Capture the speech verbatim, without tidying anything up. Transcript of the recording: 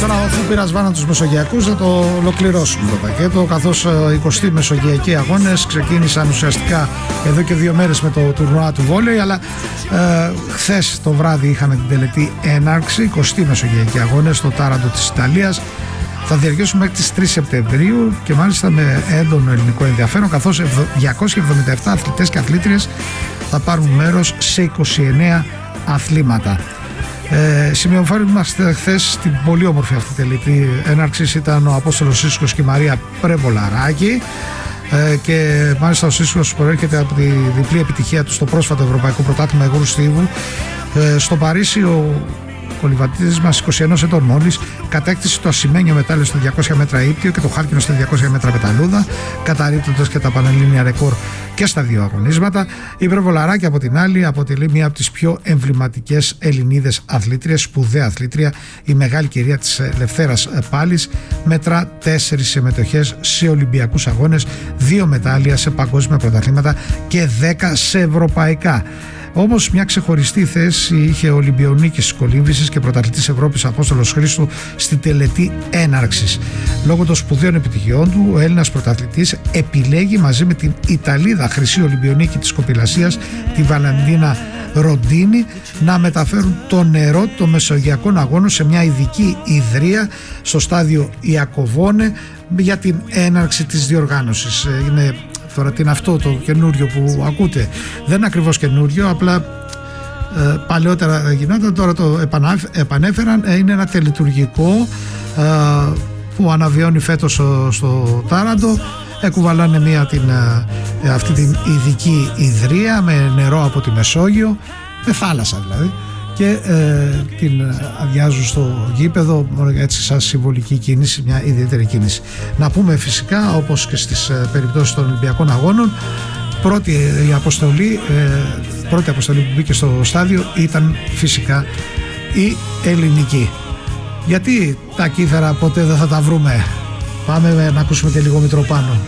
τώρα, αφού πειρασβάναν τους Μεσογειακούς, να το ολοκληρώσουμε το πακέτο, καθώς οι εικοστοί Μεσογειακοί αγώνες ξεκίνησαν ουσιαστικά εδώ και δύο μέρες με το τουρνουά του βόλεϊ, αλλά ε, χθες το βράδυ είχαμε την τελετή έναρξη. εικοστοί Μεσογειακοί αγώνες στο Τάραντο της Ιταλίας. Θα διαρκέσουν μέχρι τις τρεις Σεπτεμβρίου και μάλιστα με έντονο ελληνικό ενδιαφέρον, καθώς διακόσιοι εβδομήντα επτά αθλητές και αθλήτριες θα πάρουν μέρος σε είκοσι εννέα αθλήματα. Ε, Σημειοφάνημαστε χθες στην πολύ όμορφη αυτή τελετή έναρξης ήταν ο Απόστολος Σύσκος και η Μαρία Πρεβολαράκη, ε, και μάλιστα ο Σύσκος προέρχεται από τη διπλή επιτυχία του στο πρόσφατο Ευρωπαϊκό Πρωτάθλημα Υγρού Στίβου. Ε, στο Παρίσι ο Ο λιβαδίτης μας, είκοσι ένα ετών μόλις, κατέκτησε το ασημένιο μετάλλιο στα διακόσια μέτρα ύπτιο και το χάλκινο στα διακόσια μέτρα πεταλούδα, καταρρίπτοντας και τα πανελλήνια ρεκόρ και στα δύο αγωνίσματα. Η Πρεβολαράκη, από την άλλη, αποτελεί μία από τις πιο εμβληματικές Ελληνίδες αθλήτριες, σπουδαία αθλήτρια. Η μεγάλη κυρία της Λευθέρας Πάλης μετρά τέσσερις συμμετοχές σε Ολυμπιακούς αγώνες, δύο μετάλλια σε παγκόσμια πρωταθλήματα και δέκα σε ευρωπαϊκά. Όμως μια ξεχωριστή θέση είχε ο Ολυμπιονίκης της κολύμβησης και πρωταθλητής Ευρώπης Απόστολος Χρήστου στη τελετή έναρξης. Λόγω των σπουδαίων επιτυχιών του, ο Έλληνας πρωταθλητής επιλέγει μαζί με την Ιταλίδα χρυσή Ολυμπιονίκη της κοπηλασίας, τη Βαλαντίνα Ροντίνη, να μεταφέρουν το νερό των Μεσογειακών Αγώνων σε μια ειδική ιδρία στο στάδιο Ιακωβόνε για την έναρξη της διοργάνωσης. Είναι Τώρα τι είναι αυτό το καινούριο που ακούτε? Δεν είναι ακριβώς καινούριο, απλά ε, παλαιότερα γινόταν, τώρα το επανέφεραν. Ε, είναι ένα τελετουργικό ε, που αναβιώνει φέτος στο, στο Τάραντο. Εκουβαλάνε μια, την, ε, αυτή την ειδική ιδρία με νερό από τη Μεσόγειο, με θάλασσα δηλαδή, και ε, την αδειάζουν στο γήπεδο, έτσι σαν συμβολική κίνηση, μια ιδιαίτερη κίνηση. Να πούμε φυσικά, όπως και στις ε, περιπτώσεις των Ολυμπιακών Αγώνων, πρώτη η αποστολή, ε, πρώτη αποστολή που μπήκε στο στάδιο ήταν φυσικά η ελληνική. Γιατί τα κύθαρα ποτέ δεν θα τα βρούμε? Πάμε να ακούσουμε και λίγο Μητροπάνο.